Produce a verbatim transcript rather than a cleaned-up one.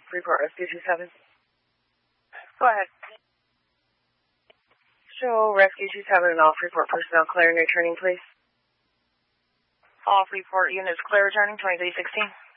Freeport Rescue two seven. Go ahead. Show Rescue two seven and all Freeport personnel clear and returning, please. All Freeport units clear returning, twenty-three sixteen.